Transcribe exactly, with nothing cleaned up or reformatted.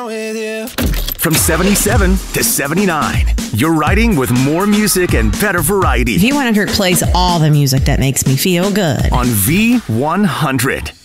down with you. From seventy-seven to seventy-nine, you're riding with more music and better variety V one hundred plays all the music that makes me feel good. on V one hundred.